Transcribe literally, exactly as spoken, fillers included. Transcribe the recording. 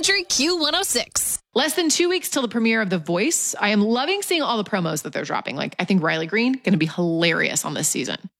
Country Q one oh six. Less than two weeks till the premiere of The Voice. I am loving seeing all the promos that they're dropping. Like, I think Riley Green going to be hilarious on this season.